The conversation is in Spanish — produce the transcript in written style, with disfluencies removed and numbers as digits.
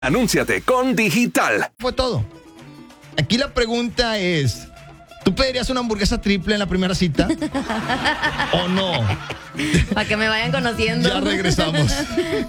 Anúnciate con Digital. Fue todo. Aquí la pregunta es, ¿tú pedirías una hamburguesa triple en la primera cita? ¿O no? Para que me vayan conociendo. Ya regresamos.